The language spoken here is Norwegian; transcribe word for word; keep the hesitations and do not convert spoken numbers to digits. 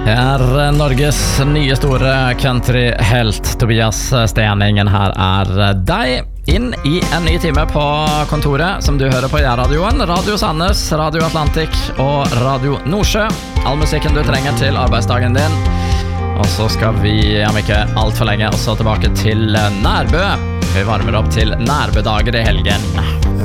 Er Norges nye store countryhelt Tobias Steningen her er deg inn i en ny time på kontoret som du hører på Jærradioen, Radio Sandnes, Radio Atlantic og Radio Nordsjø. All musikken du trenger til arbeidsdagen din. Og så skal vi, om ikke alt for lenge, også tilbake til Nærbø. Vi varmer opp til Nærbødager i helgen.